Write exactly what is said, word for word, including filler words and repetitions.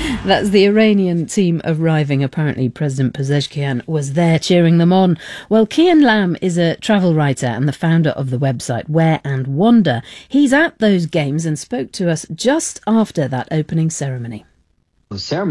That's the Iranian team arriving. Apparently, President Pezeshkian was there cheering them on. Well, Kian Lam is a travel writer and the founder of the website Wear and Wander. He's at those games and spoke to us just after that opening ceremony. The ceremony